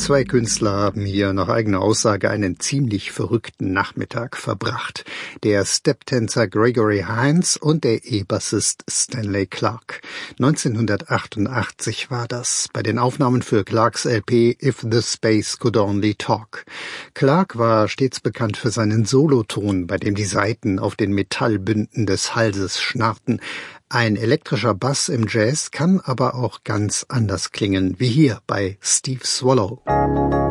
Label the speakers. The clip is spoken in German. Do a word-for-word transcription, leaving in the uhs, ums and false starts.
Speaker 1: Zwei Künstler haben hier nach eigener Aussage einen ziemlich verrückten Nachmittag verbracht. Der Stepptänzer Gregory Hines und der E-Bassist Stanley Clarke. neunzehnhundertachtundachtzig war das, bei den Aufnahmen für Clarkes L P If the Space Could Only Talk. Clarke war stets bekannt für seinen Soloton, bei dem die Saiten auf den Metallbünden des Halses schnarrten. Ein elektrischer Bass im Jazz kann aber auch ganz anders klingen, wie hier bei Steve Swallow.